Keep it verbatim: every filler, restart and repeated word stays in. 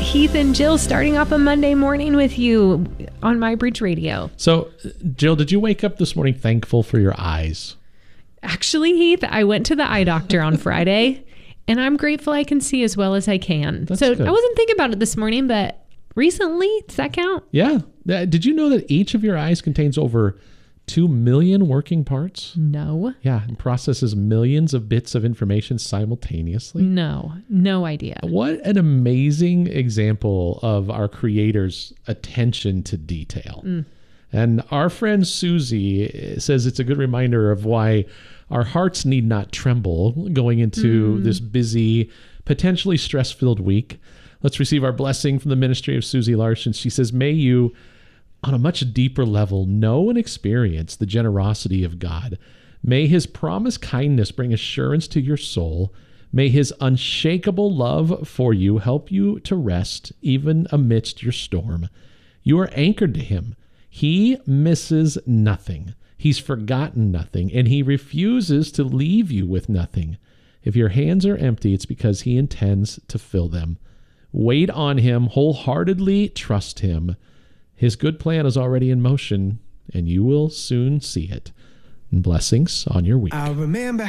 Heath and Jill starting off a Monday morning with you on My Bridge Radio. So, Jill, did you wake up this morning thankful for your eyes? Actually, Heath, I went to the eye doctor on Friday, and I'm grateful I can see as well as I can. That's so good. I wasn't thinking about it this morning, but recently, does that count? Yeah. Uh, Did you know that each of your eyes contains over two million working parts? No. Yeah, and processes millions of bits of information simultaneously. No. No idea. What an amazing example of our Creator's attention to detail. Mm. And our friend Susie says it's a good reminder of why our hearts need not tremble going into Mm. this busy, potentially stress-filled week. Let's receive our blessing from the ministry of Susie Larson. She says, may you, on a much deeper level, know and experience the generosity of God. May his promised kindness bring assurance to your soul. May his unshakable love for you help you to rest even amidst your storm. You are anchored to him. He misses nothing. He's forgotten nothing, and he refuses to leave you with nothing. If your hands are empty, it's because he intends to fill them. Wait on him, wholeheartedly trust him. His good plan is already in motion, and you will soon see it. And blessings on your week. I remember